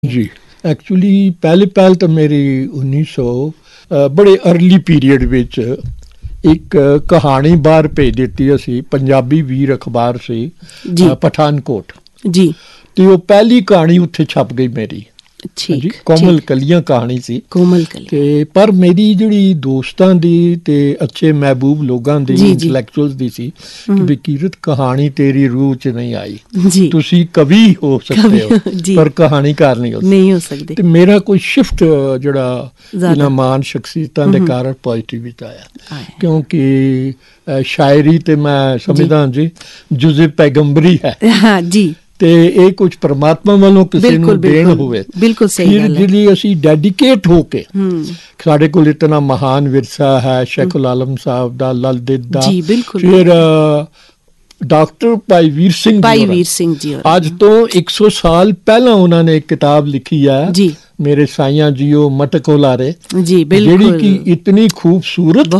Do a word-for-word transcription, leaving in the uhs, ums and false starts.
ਜੀ ਐਕਚੁਅਲੀ ਪਹਿਲੇ ਪਹਿਲ ਤਾਂ ਮੇਰੀ ਉੱਨੀ ਸੌ ਅ, ਬੜੇ ਅਰਲੀ ਪੀਰੀਅਡ ਵਿੱਚ ਇੱਕ ਕਹਾਣੀ ਬਾਹਰ ਭੇਜ ਦਿੱਤੀ ਅਸੀਂ। ਪੰਜਾਬੀ ਵੀਰ ਅਖਬਾਰ ਸੀ ਜੀ ਅ, ਪਠਾਨਕੋਟ, ਜੀ ਤੇ ਉਹ ਪਹਿਲੀ ਕਹਾਣੀ ਉੱਥੇ ਛਪ ਗਈ ਮੇਰੀ। ਠੀਕ ਜੀ ਕੋਮਲ ਠੀਕ। ਕਲੀਆਂ ਕਹਾਣੀ ਸੀ। ਕੋਮਲ ਕਲੀ ਤੇ ਪਰ ਮੇਰੀ ਜਿਹੜੀ ਦੋਸਤਾਂ ਦੀ ਤੇ ਅੱਛੇ ਮਹਿਬੂਬ ਲੋਕਾਂ ਦੀ, ਜੀ, ਜੀ। ਇੰਟੈਲੈਕਚੁਅਲਸ ਦੀ ਸੀ ਕਿ ਹਮ। ਵੀ ਕੀਰਤ ਕਹਾਣੀ ਤੇਰੀ ਰੂਹ 'ਚ ਨਹੀਂ ਆਈ, ਜੀ ਤੁਸੀਂ ਕਵੀ ਹੋ ਸਕਦੇ ਹੋ ਕਵੀ- ਜੀ। ਪਰ ਕਹਾਣੀਕਾਰ ਨਹੀਂ ਹੋ ਸਕਦੇ। ਨਹੀਂ ਹੋ ਸਕਦੇ ਤੇ ਮੇਰਾ ਕੋਈ ਸ਼ਿਫਟ ਜਿਹੜਾ ਜ਼ਿਆਦਾ। ਇਹਨਾਂ ਮਾਨ ਸ਼ਖਸੀਅਤਾਂ ਦੇ ਹਮ। ਕਾਰਨ ਪੋਜ਼ਿਟਿਵ ਵਿੱਚ ਆਇਆ, ਆਇਆ। ਕਿਉਂਕਿ ਅ, ਸ਼ਾਇਰੀ ਤੇ ਮੈਂ ਸਮਝਦਾ ਜੀ ਜੁਜ਼ੇ ਪੈਗੰਬਰੀ ਹੈ, ਹਾਂ ਜੀ ਤੇ ਇਹ ਕੁਝ ਪ੍ਰਮਾਤਮਾ ਵੱਲੋਂ ਕਿਸੇ ਬਿਲਕੁਲ ਨੂੰ ਦੇਣ ਬਿਲਕੁਲ ਹੋਵੇ, ਬਿਲਕੁਲ ਸਹੀ ਫਿਰ ਗੱਲ ਹੈ। ਜਿਹੜੀ ਅਸੀਂ ਡੈਡੀਕੇਟ ਹੋ ਕੇ, ਹੂੰ ਸਾਡੇ ਕੋਲ ਇਤਨਾ ਮਹਾਨ ਵਿਰਸਾ ਹੈ ਸ਼ੇਖੁਲ ਆਲਮ ਸਾਹਿਬ ਦਾ, ਲਲ ਦਿਦ ਦਾ, ਜੀ ਬਿਲਕੁਲ। ਫਿਰ ਅ, ਡਾਕਟਰ ਭਾਈ ਵੀਰ ਸਿੰਘ ਜੀ ਭਾਈ ਹੋਰਾਂ। ਵੀਰ ਸਿੰਘ ਜੀ ਹੋਰਾਂ। ਅੱਜ ਤੋਂ ਇੱਕ ਸੌ ਸਾਲ ਪਹਿਲਾਂ ਉਹਨਾਂ ਨੇ ਇੱਕ ਕਿਤਾਬ ਲਿਖੀ ਹੈ, ਜੀ ਮੇਰੇ ਸਾਈਆਂ ਜੀਓ ਮਟਕ ਉਲਾਰੇ, ਜੀ ਜਿਹੜੀ ਬਿਲਕੁਲ ਕਿ ਇਤਨੀ ਖੂਬਸੂਰਤ